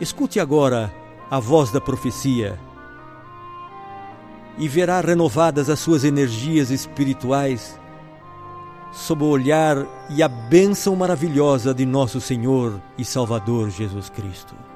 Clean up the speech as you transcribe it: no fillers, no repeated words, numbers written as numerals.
Escute agora a voz da profecia e verá renovadas as suas energias espirituais sob o olhar e a bênção maravilhosa de nosso Senhor e Salvador Jesus Cristo.